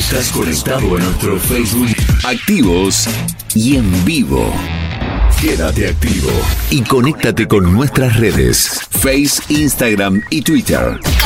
Estás conectado a nuestro Facebook. Activos y en vivo. Quédate activo y conéctate con nuestras redes, Face, Instagram y Twitter.